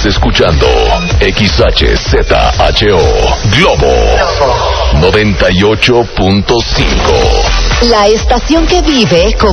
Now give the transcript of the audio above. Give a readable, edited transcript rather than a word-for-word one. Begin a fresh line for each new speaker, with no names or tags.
Estás escuchando XHZHO Globo 98.5.
La estación que vive con